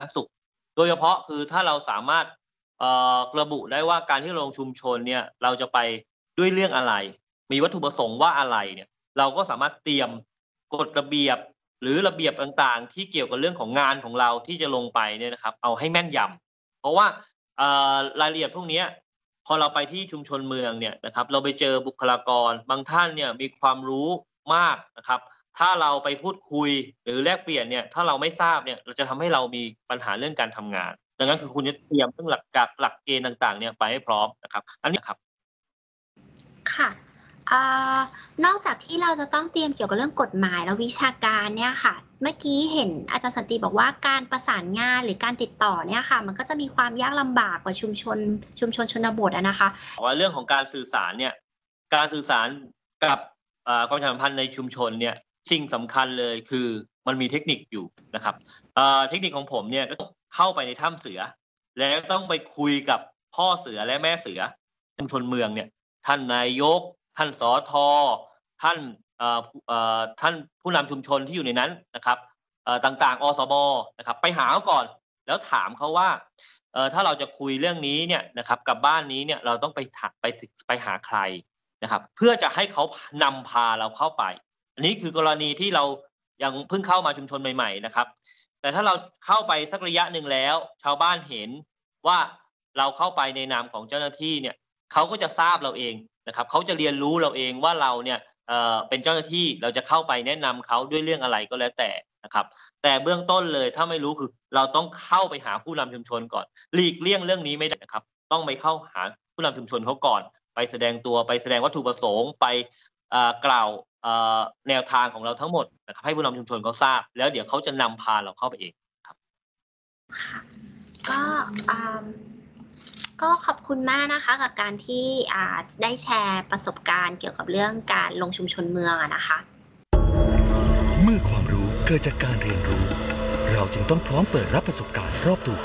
ธารณสุขโดยเฉพาะคือถ้าเราสามารถระบุได้ว่าการที่ลงชุมชนเนี่ยเราจะไปด้วยเรื่องอะไรมีวัตถุประสงค์ว่าอะไรเนี่ยเราก็สามารถเตรียมกฎระเบียบหรือระเบียบต่างๆที่เกี่ยวกับเรื่องของงานของเราที่จะลงไปเนี่ยนะครับเอาให้แม่นยำเพราะว่ารายละเอียดพวกเนี้ยพอเราไปที่ชุมชนเมืองเนี่ยนะครับเราไปเจอบุคลากรบางท่านเนี่ยมีความรู้มากนะครับถ้าเราไปพูดคุยหรือแลกเปลี่ยนเนี่ยถ้าเราไม่ทราบเนี่ยเราจะทำให้เรามีปัญหาเรื่องการทำงานดังนั้นคือคุณจะเตรียมเรื่องหลักเกณฑ์ต่างๆเนี่ยไปให้พร้อมนะครับอันนี้ครับค่ะอ่านอกจากที่เราจะต้องเตรียมเกี่ยวกับเรื่องกฎหมายและวิชาการเนี่ยค่ะเมื่อกี้เห็นอาจารย์สันติบอกว่าการประสานงานหรือการติดต่อเนี่ยค่ะมันก็จะมีความยากลำบากกว่าชุมชนชนบทอะนะคะว่าเรื่องของการสื่อสารเนี่ยการสื่อสารกับความสัมพันธ์ในชุมชนเนี่ยสิ่งสำคัญเลยคือมันมีเทคนิคอยู่นะครับเทคนิคของผมเนี่ยก็ต้องเข้าไปในถ้ำเสือแล้วต้องไปคุยกับพ่อเสือและแม่เสือชุมชนเมืองเนี่ยท่านนายกท่านสทท่านท่านผู้นำชุมชนที่อยู่ในนั้นนะครับต่างๆอสมนะครับไปหาเขาก่อนแล้วถามเขาว่าถ้าเราจะคุยเรื่องนี้เนี่ยนะครับกับบ้านนี้เนี่ยเราต้องไปหาใครนะครับเพื่อจะให้เขานำพาเราเข้าไปอันนี้คือกรณีที่เรายังเพิ่งเข้ามาชุมชนใหม่ๆนะครับแต่ถ้าเราเข้าไปสักระยะหนึ่งแล้วชาวบ้านเห็นว่าเราเข้าไปในนามของเจ้าหน้าที่เนี่ยเขาก็จะทราบเราเองนะครับเขาจะเรียนรู้เราเองว่าเราเนี่ยเป็นเจ้าหน้าที่เราจะเข้าไปแนะนำเขาด้วยเรื่องอะไรก็แล้วแต่นะครับแต่เบื้องต้นเลยถ้าไม่รู้คือเราต้องเข้าไปหาผู้นำชุมชนก่อนหลีกเลี่ยงเรื่องนี้ไม่ได้นะครับต้องไปเข้าหาผู้นำชุมชนเขาก่อนไปแสดงตัวไปแสดงวัตถุประสงค์ไปกล่าวแนวทางของเราทั้งหมดนะครับให้ผู้นำชุมชนเขาทราบแล้วเดี๋ยวเขาจะนำพาเราเข้าไปเองครับค่ะก็ก็ขอบคุณมากนะคะกับการที่ได้แชร์ประสบการณ์เกี่ยวกับเรื่องการลงชุมชนเมืองอะนะคะเมื่อความรู้เกิดจากการเรียนรู้เราจึงต้องพร้อมเปิดรับประสบการณ์รอบตัว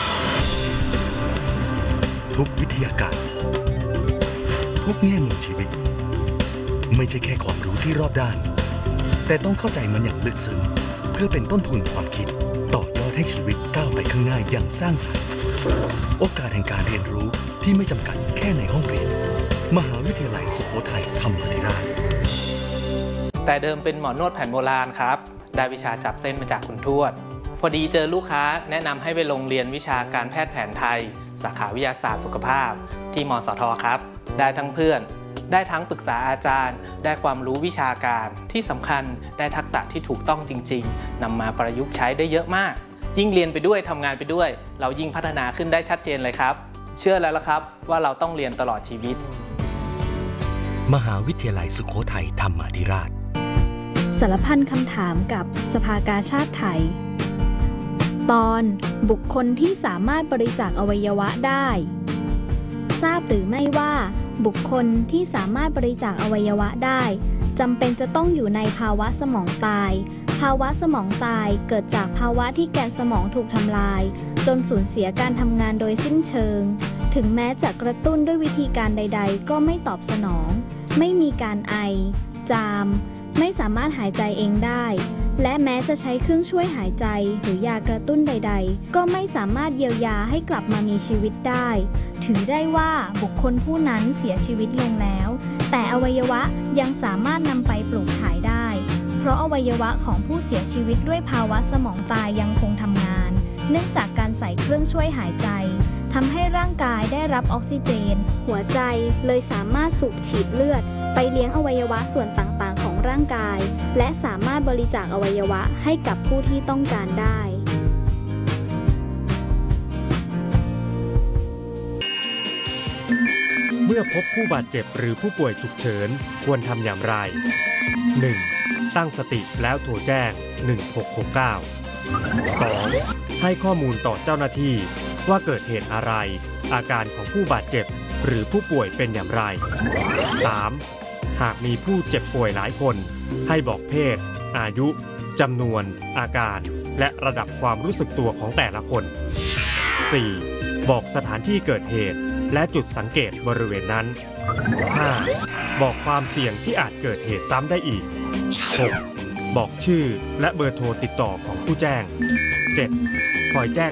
ทุกวิทยาการทุกแง่มุมชีวิตไม่ใช่แค่ความรู้ที่รอบด้านแต่ต้องเข้าใจมันอย่างลึกซึ้งเพื่อเป็นต้นทุนความคิดต่อยอดให้ชีวิตก้าวไปข้างหน้าอย่างสร้างสรรค์โอกาสแห่งการเรียนรู้ที่ไม่จำกัดแค่ในห้องเรียนมหาวิทยาลัยสุโขทัยธรรมาธิราชแต่เดิมเป็นหมอนวดแผนโบราณครับได้วิชาจับเส้นมาจากคุณทวดพอดีเจอลูกค้าแนะนำให้ไปลงเรียนวิชาการแพทย์แผนไทยสาขาวิทยาศาสตร์สุขภาพที่มสทครับได้ทั้งเพื่อนได้ทั้งปรึกษาอาจารย์ได้ความรู้วิชาการที่สำคัญได้ทักษะที่ถูกต้องจริงๆนำมาประยุกต์ใช้ได้เยอะมากยิ่งเรียนไปด้วยทำงานไปด้วยเรายิ่งพัฒนาขึ้นได้ชัดเจนเลยครับเชื่อแล้วละครับว่าเราต้องเรียนตลอดชีวิตมหาวิทยาลัยสุโขทัยธรรมาธิราชสารพันคำถามกับสภากาชาดไทยตอนบุคคลที่สามารถบริจาคอวัยวะได้ทราบหรือไม่ว่าบุคคลที่สามารถบริจาคอวัยวะได้จำเป็นจะต้องอยู่ในภาวะสมองตายภาวะสมองตายเกิดจากภาวะที่แกนสมองถูกทำลายจนสูญเสียการทำงานโดยสิ้นเชิงถึงแม้จะกระตุ้นด้วยวิธีการใดๆก็ไม่ตอบสนองไม่มีการไอจามไม่สามารถหายใจเองได้และแม้จะใช้เครื่องช่วยหายใจหรือยากระตุ้นใดๆก็ไม่สามารถเยียวยาให้กลับมามีชีวิตได้ถือได้ว่าบุคคลผู้นั้นเสียชีวิตลงแล้วแต่อวัยวะยังสามารถนำไปปลูกถ่ายได้เพราะอวัยวะของผู้เสียชีวิตด้วยภาวะสมองตายยังคงทำงานเนื่องจากการใส่เครื่องช่วยหายใจทำให้ร่างกายได้รับออกซิเจนหัวใจเลยสามารถสูบฉีดเลือดไปเลี้ยงอวัยวะส่วนต่างๆของร่างกายและสามารถบริจาคอวัยวะให้กับผู้ที่ต้องการได้เมื่อพบผู้บาดเจ็บหรือผู้ป่วยฉุกเฉินควรทำอย่างไร 1. ตั้งสติแล้วโทรแจ้ง1669 2. ให้ข้อมูลต่อเจ้าหน้าที่ว่าเกิดเหตุอะไรอาการของผู้บาดเจ็บหรือผู้ป่วยเป็นอย่างไร 3. หากมีผู้เจ็บป่วยหลายคนให้บอกเพศอายุจำนวนอาการและระดับความรู้สึกตัวของแต่ละคน 4. บอกสถานที่เกิดเหตุและจุดสังเกตบริเวณนั้น 5. บอกความเสี่ยงที่อาจเกิดเหตุซ้ำได้อีก 6. บอกชื่อและเบอร์โทรติดต่อของผู้แจ้ง 7. คอยแจ้ง